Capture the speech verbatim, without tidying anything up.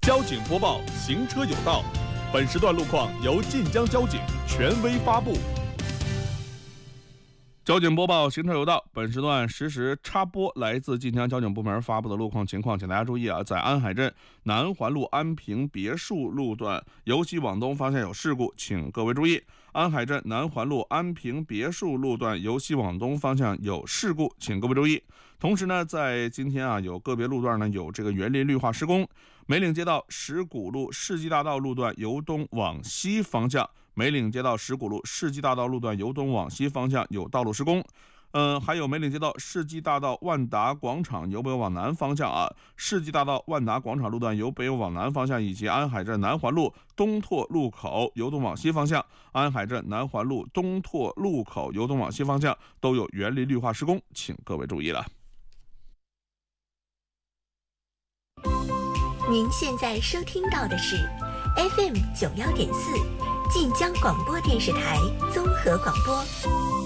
交警播报行车有道，本时段路况由晋江交警权威发布。交警播报行车有道，本时段实时插播来自晋江交警部门发布的路况情况，请大家注意啊，在安海镇南环路安平别墅路段由西往东方向有事故，请各位注意。安海镇南环路安平别墅路段由西往东方向有事故，请各位注意。同时呢，在今天啊，有个别路段呢有这个园林绿化施工。梅岭街道石鼓路世纪大道路段由东往西方向，梅岭街道石鼓路世纪大道路段由东往西方向有道路施工。呃，还有梅岭街道世纪大道万达广场由北往南方向啊，世纪大道万达广场路段由北往南方向，以及安海镇南环路东拓路口由东往西方向，安海镇南环路东拓路口由东往西方向都有园林绿化施工，请各位注意了。 您现在收听到的是 F M 九十一点四晋江广播电视台综合广播。